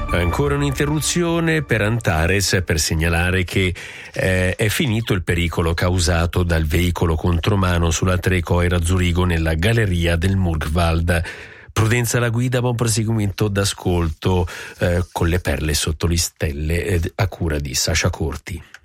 Ancora un'interruzione per Antares per segnalare che è finito il pericolo causato dal veicolo contromano sulla Tre-Coira Zurigo nella galleria del Murgwald. Prudenza alla guida, buon proseguimento d'ascolto con le perle sotto le stelle a cura di Sasha Corti.